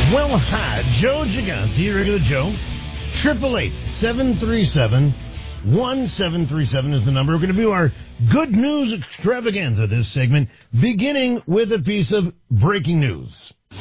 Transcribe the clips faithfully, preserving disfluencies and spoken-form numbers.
Well, hi, Joe Gigante, regular Joe. Triple eight seven three seven one seven three seven is the number. We're going to do our good news extravaganza this segment, beginning with a piece of breaking news.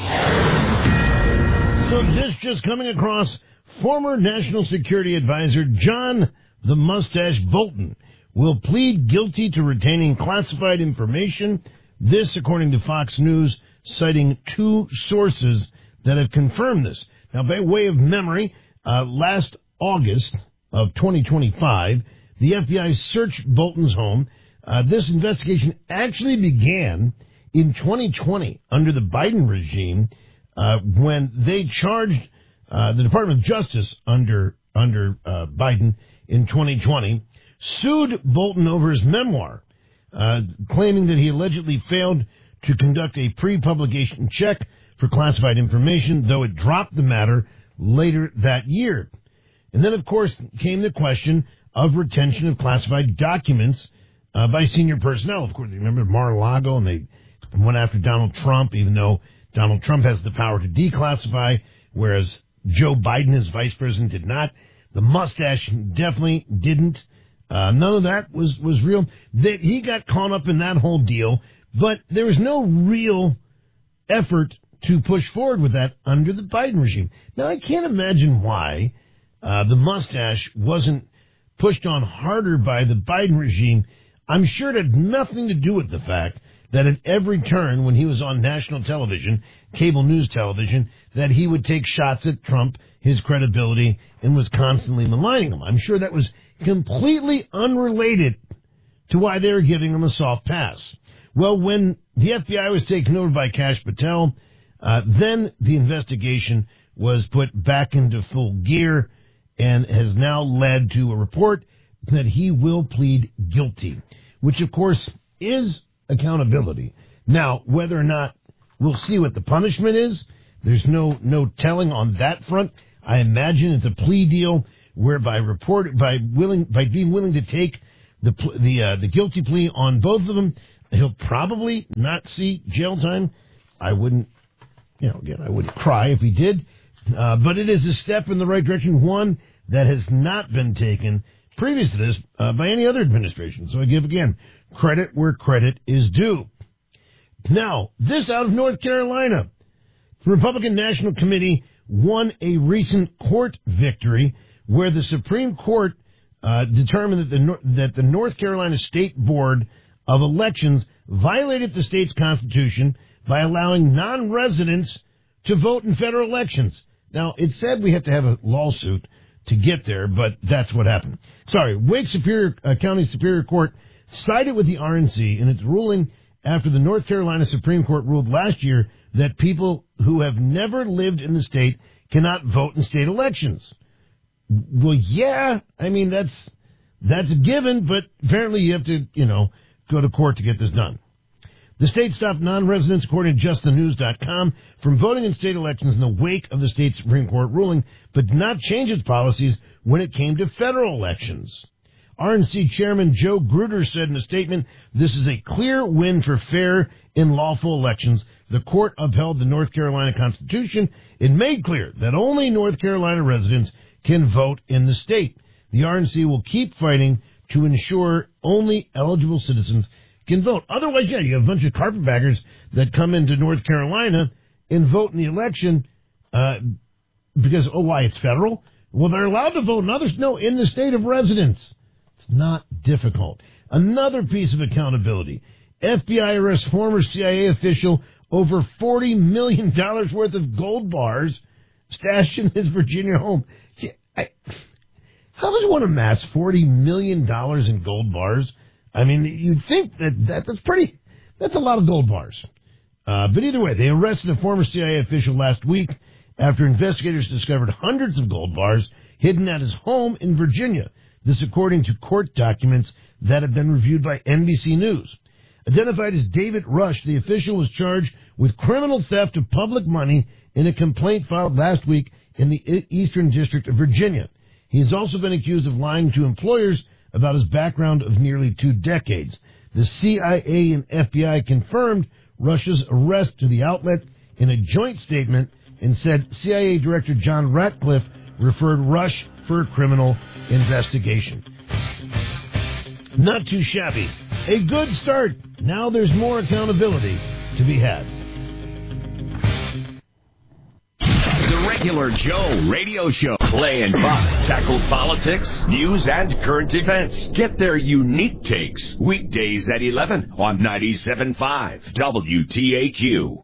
So this just coming across, former National Security Advisor John the Mustache Bolton will plead guilty to retaining classified information. This, according to Fox News, citing two sources that have confirmed this. Now, by way of memory, uh, last August of twenty twenty-five, the F B I searched Bolton's home. Uh, this investigation actually began in twenty twenty under the Biden regime uh, when they charged uh, the Department of Justice under under uh, Biden in twenty twenty, sued Bolton over his memoir, uh, claiming that he allegedly failed to conduct a pre-publication check for classified information, though it dropped the matter later that year. And then, of course, came the question of retention of classified documents uh, by senior personnel. Of course, you remember Mar-a-Lago, and they went after Donald Trump, even though Donald Trump has the power to declassify, whereas Joe Biden, his vice president, did not. The mustache definitely didn't. Uh, none of that was, was real. That he got caught up in that whole deal, but there was no real effort to push forward with that under the Biden regime. Now, I can't imagine why uh, the mustache wasn't pushed on harder by the Biden regime. I'm sure it had nothing to do with the fact that at every turn when he was on national television, cable news television, that he would take shots at Trump, his credibility, and was constantly maligning him. I'm sure that was completely unrelated to why they were giving him a soft pass. Well, when the F B I was taken over by Kash Patel, Uh, then the investigation was put back into full gear and has now led to a report that he will plead guilty, which, of course, is accountability. Now, whether or not we'll see what the punishment is, there's no no telling on that front. I imagine it's a plea deal whereby report by willing by being willing to take the the uh, the guilty plea on both of them, he'll probably not see jail time. I wouldn't. You know, again, I wouldn't cry if he did, uh, but it is a step in the right direction, one that has not been taken previous to this uh, by any other administration. So I give, again, credit where credit is due. Now, this out of North Carolina. The Republican National Committee won a recent court victory where the Supreme Court uh, determined that the, that the North Carolina State Board of Elections violated the state's constitution by allowing non-residents to vote in federal elections. Now, it said we have to have a lawsuit to get there, but that's what happened. Sorry, Wake Superior uh, County Superior Court sided with the R N C in its ruling after the North Carolina Supreme Court ruled last year that people who have never lived in the state cannot vote in state elections. Well, yeah, I mean, that's that's a given, but apparently you have to, you know, go to court to get this done. The state stopped non-residents, according to just the news dot com, from voting in state elections in the wake of the state Supreme Court ruling, but did not change its policies when it came to federal elections. R N C Chairman Joe Gruder said in a statement, "This is a clear win for fair and lawful elections. The court upheld the North Carolina Constitution and made clear that only North Carolina residents can vote in the state. The R N C will keep fighting to ensure only eligible citizens can vote." Otherwise, yeah, you have a bunch of carpetbaggers that come into North Carolina and vote in the election uh, because, oh, why, it's federal? Well, they're allowed to vote in others. No, in the state of residence. It's not difficult. Another piece of accountability. F B I arrests former C I A official over forty million dollars worth of gold bars stashed in his Virginia home. See, I, how does one amass forty million dollars in gold bars? I mean, you'd think that, that that's pretty, that's a lot of gold bars. Uh, but either way, they arrested a former C I A official last week after investigators discovered hundreds of gold bars hidden at his home in Virginia. This according to court documents that have been reviewed by N B C News. Identified as David Rush, the official was charged with criminal theft of public money in a complaint filed last week in the Eastern District of Virginia. He has also been accused of lying to employers about his background of nearly two decades. The C I A and F B I confirmed Rush's arrest to the outlet in a joint statement and said C I A Director John Ratcliffe referred Rush for a criminal investigation. Not too shabby. A good start. Now there's more accountability to be had. The Regular Joe radio show. Clay and Buck tackle politics, news, and current events. Get their unique takes weekdays at eleven on ninety-seven point five W T A Q.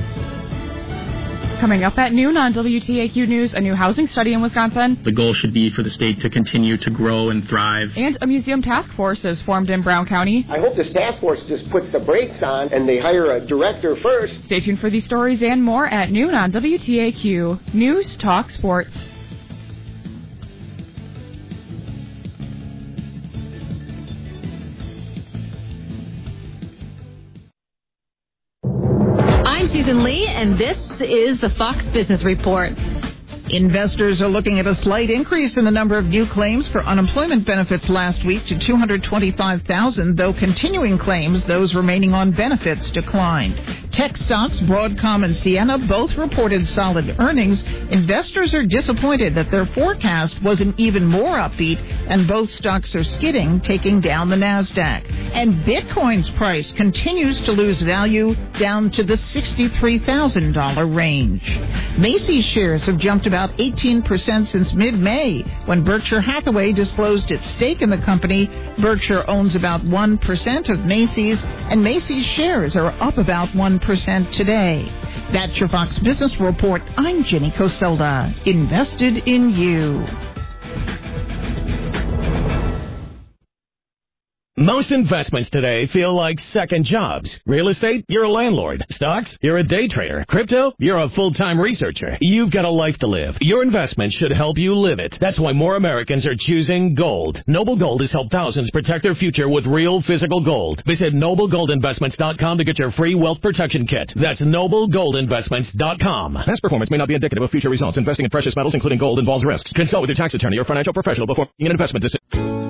Coming up at noon on W T A Q News, a new housing study in Wisconsin. The goal should be for the state to continue to grow and thrive. And a museum task force is formed in Brown County. I hope this task force just puts the brakes on and they hire a director first. Stay tuned for these stories and more at noon on W T A Q News Talk Sports. I'm Susan Lee, and this is the Fox Business Report. Investors are looking at a slight increase in the number of new claims for unemployment benefits last week to two hundred twenty-five thousand, though continuing claims, those remaining on benefits, declined. Tech stocks, Broadcom and Ciena, both reported solid earnings. Investors are disappointed that their forecast wasn't even more upbeat, and both stocks are skidding, taking down the NASDAQ. And Bitcoin's price continues to lose value, down to the sixty-three thousand dollars range. Macy's shares have jumped about eighteen percent since mid-May, when Berkshire Hathaway disclosed its stake in the company. Berkshire owns about one percent of Macy's, and Macy's shares are up about one percent today. That's your Fox Business Report. I'm Jenny Coselda. Invested in you. Most investments today feel like second jobs. Real estate, you're a landlord. Stocks, you're a day trader. Crypto, you're a full-time researcher. You've got a life to live. Your investment should help you live it. That's why more Americans are choosing gold. Noble Gold has helped thousands protect their future with real physical gold. Visit noble gold investments dot com to get your free wealth protection kit. That's noble gold investments dot com. Past performance may not be indicative of future results. Investing in precious metals, including gold, involves risks. Consult with your tax attorney or financial professional before making an investment decision.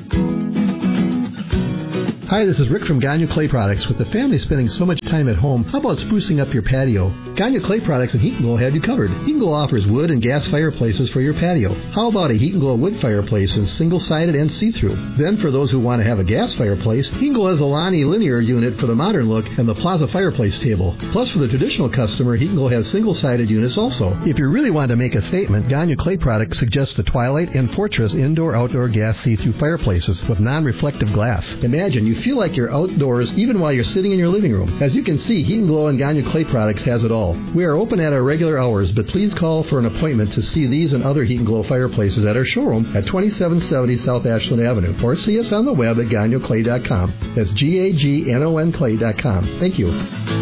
Hi, this is Rick from Gagne Clay Products. With the family spending so much time at home, how about sprucing up your patio? Gagne Clay Products and Heat and Glow have you covered. Heat and Glow offers wood and gas fireplaces for your patio. How about a Heat and Glow wood fireplace in single-sided and see-through? Then for those who want to have a gas fireplace, Heat and Glow has a Lonnie linear unit for the modern look and the Plaza fireplace table. Plus for the traditional customer, Heat and Glow has single-sided units also. If you really want to make a statement, Gagne Clay Products suggests the Twilight and Fortress indoor-outdoor gas see-through fireplaces with non-reflective glass. Imagine you feel like you're outdoors even while you're sitting in your living room. As you can see, Heat and Glow and Gagne Clay Products has it all. We are open at our regular hours, but please call for an appointment to see these and other Heat and Glow fireplaces at our showroom at twenty-seven seventy South Ashland Avenue, or see us on the web at gagne clay dot com. That's G A G N O N clay dot com. Thank you.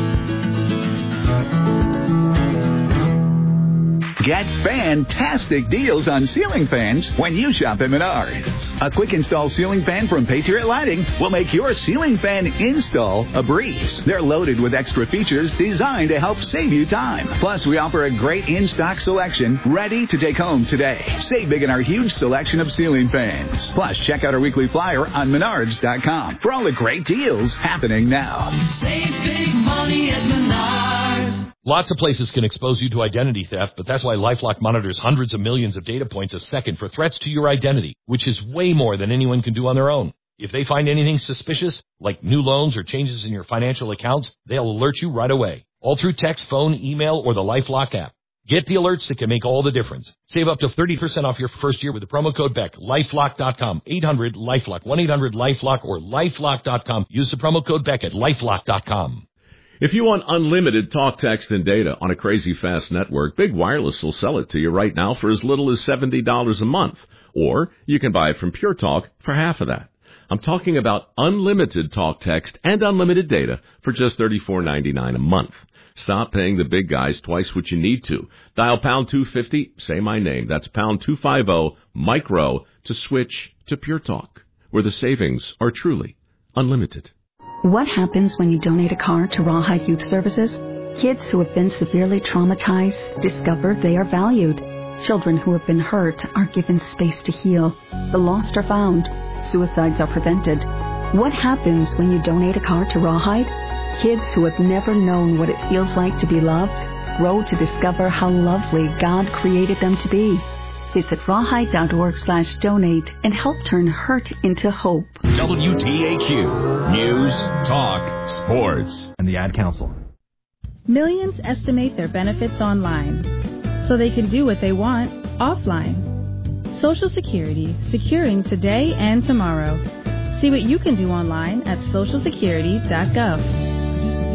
Get fantastic deals on ceiling fans when you shop at Menards. A quick install ceiling fan from Patriot Lighting will make your ceiling fan install a breeze. They're loaded with extra features designed to help save you time. Plus, we offer a great in-stock selection ready to take home today. Save big in our huge selection of ceiling fans. Plus, check out our weekly flyer on menards dot com for all the great deals happening now. Save big money at Menards. Lots of places can expose you to identity theft, but that's why LifeLock monitors hundreds of millions of data points a second for threats to your identity, which is way more than anyone can do on their own. If they find anything suspicious, like new loans or changes in your financial accounts, they'll alert you right away, all through text, phone, email, or the LifeLock app. Get the alerts that can make all the difference. Save up to thirty percent off your first year with the promo code Beck. LifeLock dot com, eight hundred LifeLock, one eight hundred LifeLock, or LifeLock dot com. Use the promo code Beck at LifeLock dot com. If you want unlimited talk, text, and data on a crazy fast network, Big Wireless will sell it to you right now for as little as seventy dollars a month. Or you can buy it from Pure Talk for half of that. I'm talking about unlimited talk, text, and unlimited data for just thirty-four ninety-nine a month. Stop paying the big guys twice what you need to. Dial pound two fifty, say my name. That's pound two fifty, micro, to switch to Pure Talk, where the savings are truly unlimited. What happens when you donate a car to Rawhide Youth Services? Kids who have been severely traumatized discover they are valued. Children who have been hurt are given space to heal. The lost are found. Suicides are prevented. What happens when you donate a car to Rawhide? Kids who have never known what it feels like to be loved grow to discover how lovely God created them to be. Visit rawhide.org slash donate and help turn hurt into hope. W T A Q News, Talk, Sports. And the Ad Council. Millions estimate their benefits online, so they can do what they want offline. Social Security, securing today and tomorrow. See what you can do online at social security dot gov.